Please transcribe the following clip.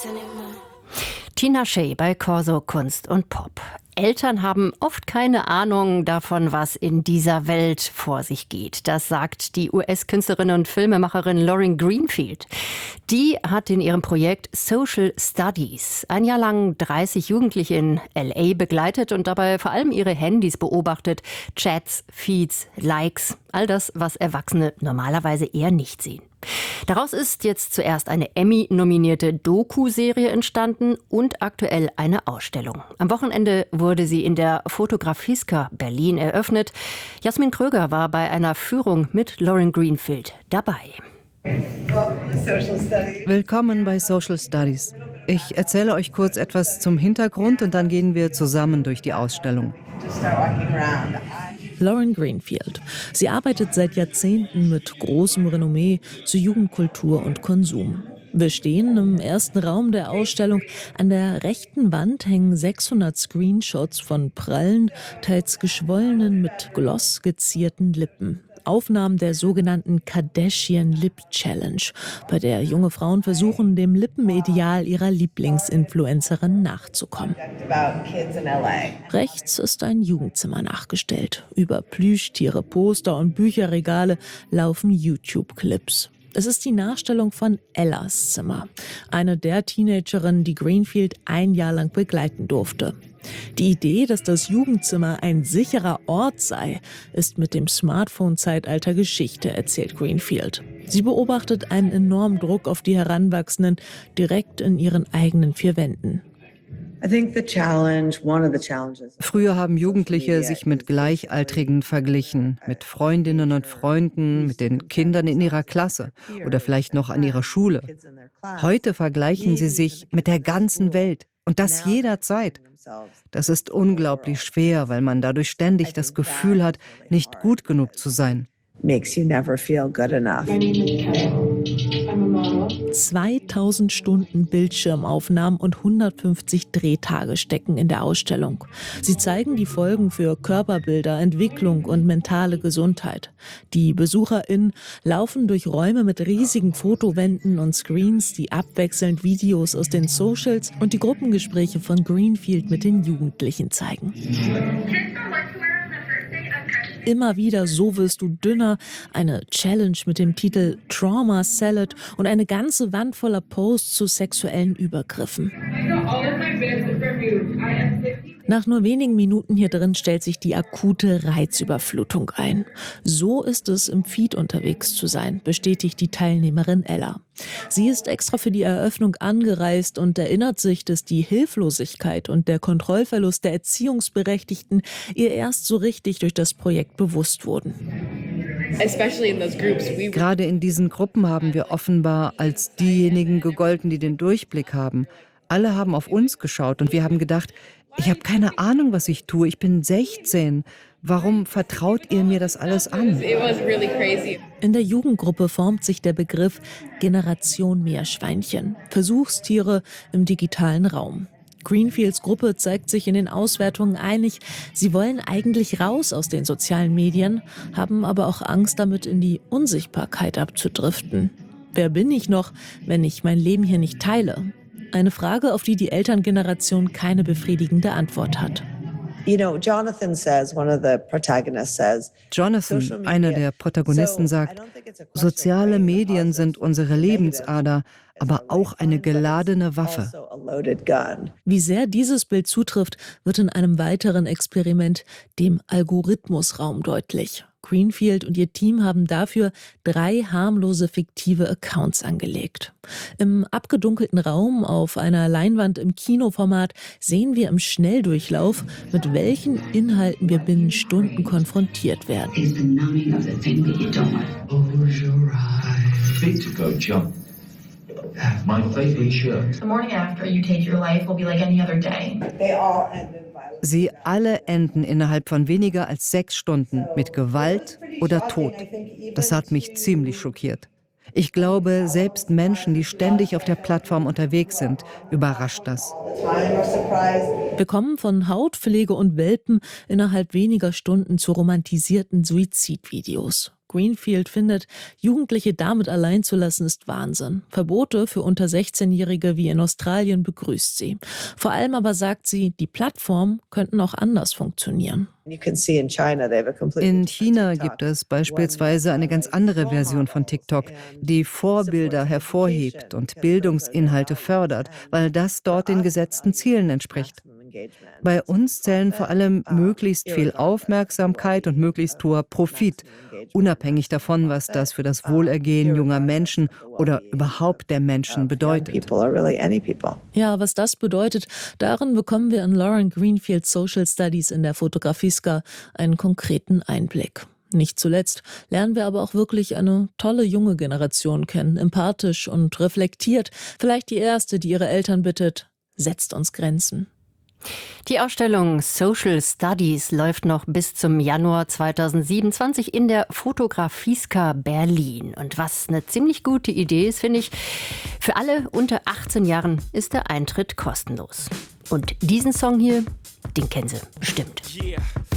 Tina Shea bei Corso Kunst und Pop. Eltern haben oft keine Ahnung davon, was in dieser Welt vor sich geht. Das sagt die US-Künstlerin und Filmemacherin Lauren Greenfield. Die hat in ihrem Projekt Social Studies ein Jahr lang 30 Jugendliche in L.A. begleitet und dabei vor allem ihre Handys beobachtet. Chats, Feeds, Likes, all das, was Erwachsene normalerweise eher nicht sehen. Daraus ist jetzt zuerst eine Emmy-nominierte Doku-Serie entstanden und aktuell eine Ausstellung. Am Wochenende wurde sie in der Fotografieska Berlin eröffnet. Jasmin Kröger war bei einer Führung mit Lauren Greenfield dabei. Willkommen bei Social Studies. Ich erzähle euch kurz etwas zum Hintergrund und dann gehen wir zusammen durch die Ausstellung. Lauren Greenfield. Sie arbeitet seit Jahrzehnten mit großem Renommee zu Jugendkultur und Konsum. Wir stehen im ersten Raum der Ausstellung. An der rechten Wand hängen 600 Screenshots von prallen, teils geschwollenen, mit Gloss gezierten Lippen. Aufnahmen der sogenannten Kardashian Lip Challenge, bei der junge Frauen versuchen, dem Lippenideal ihrer Lieblingsinfluencerin nachzukommen. Rechts ist ein Jugendzimmer nachgestellt. Über Plüschtiere, Poster und Bücherregale laufen YouTube-Clips. Es ist die Nachstellung von Ellas Zimmer, eine der Teenagerinnen, die Greenfield ein Jahr lang begleiten durfte. Die Idee, dass das Jugendzimmer ein sicherer Ort sei, ist mit dem Smartphone-Zeitalter Geschichte, erzählt Greenfield. Sie beobachtet einen enormen Druck auf die Heranwachsenden direkt in ihren eigenen vier Wänden. Früher haben Jugendliche sich mit Gleichaltrigen verglichen, mit Freundinnen und Freunden, mit den Kindern in ihrer Klasse oder vielleicht noch an ihrer Schule. Heute vergleichen sie sich mit der ganzen Welt und das jederzeit. Das ist unglaublich schwer, weil man dadurch ständig das Gefühl hat, nicht gut genug zu sein. 2000 Stunden Bildschirmaufnahmen und 150 Drehtage stecken in der Ausstellung. Sie zeigen die Folgen für Körperbilder, Entwicklung und mentale Gesundheit. Die BesucherInnen laufen durch Räume mit riesigen Fotowänden und Screens, die abwechselnd Videos aus den Socials und die Gruppengespräche von Greenfield mit den Jugendlichen zeigen. Immer wieder "So wirst du dünner", eine Challenge mit dem Titel Trauma Salad und eine ganze Wand voller Posts zu sexuellen Übergriffen. Nach nur wenigen Minuten hier drin stellt sich die akute Reizüberflutung ein. So ist es, im Feed unterwegs zu sein, bestätigt die Teilnehmerin Ella. Sie ist extra für die Eröffnung angereist und erinnert sich, dass die Hilflosigkeit und der Kontrollverlust der Erziehungsberechtigten ihr erst so richtig durch das Projekt bewusst wurden. Gerade in diesen Gruppen haben wir offenbar als diejenigen gegolten, die den Durchblick haben. Alle haben auf uns geschaut und wir haben gedacht, ich habe keine Ahnung, was ich tue. Ich bin 16. Warum vertraut ihr mir das alles an? In der Jugendgruppe formt sich der Begriff Generation Meerschweinchen, Versuchstiere im digitalen Raum. Greenfields Gruppe zeigt sich in den Auswertungen einig, sie wollen eigentlich raus aus den sozialen Medien, haben aber auch Angst, damit in die Unsichtbarkeit abzudriften. Wer bin ich noch, wenn ich mein Leben hier nicht teile? Eine Frage, auf die die Elterngeneration keine befriedigende Antwort hat. Jonathan, einer der Protagonisten, sagt, soziale Medien sind unsere Lebensader, aber auch eine geladene Waffe. Wie sehr dieses Bild zutrifft, wird in einem weiteren Experiment, dem Algorithmusraum, deutlich. Greenfield und ihr Team haben dafür 3 harmlose fiktive Accounts angelegt. Im abgedunkelten Raum auf einer Leinwand im Kinoformat sehen wir im Schnelldurchlauf, mit welchen Inhalten wir binnen Stunden konfrontiert werden. My favorite shirt. The morning after you take your life will be like any other day. Sie alle enden innerhalb von weniger als 6 Stunden mit Gewalt oder Tod. Das hat mich ziemlich schockiert. Ich glaube, selbst Menschen, die ständig auf der Plattform unterwegs sind, überrascht das. Wir kommen von Hautpflege und Welpen innerhalb weniger Stunden zu romantisierten Suizidvideos. Greenfield findet, Jugendliche damit allein zu lassen, ist Wahnsinn. Verbote für unter 16-Jährige wie in Australien begrüßt sie. Vor allem aber sagt sie, die Plattformen könnten auch anders funktionieren. In China gibt es beispielsweise eine ganz andere Version von TikTok, die Vorbilder hervorhebt und Bildungsinhalte fördert, weil das dort den gesetzten Zielen entspricht. Bei uns zählen vor allem möglichst viel Aufmerksamkeit und möglichst hoher Profit, unabhängig davon, was das für das Wohlergehen junger Menschen oder überhaupt der Menschen bedeutet. Ja, was das bedeutet, darin bekommen wir in Lauren Greenfields Social Studies in der Fotografieska einen konkreten Einblick. Nicht zuletzt lernen wir aber auch wirklich eine tolle junge Generation kennen, empathisch und reflektiert. Vielleicht die erste, die ihre Eltern bittet, setzt uns Grenzen. Die Ausstellung Social Studies läuft noch bis zum Januar 2027 in der Fotografieska Berlin. Und was eine ziemlich gute Idee ist, finde ich, für alle unter 18 Jahren ist der Eintritt kostenlos. Und diesen Song hier, den kennen Sie bestimmt.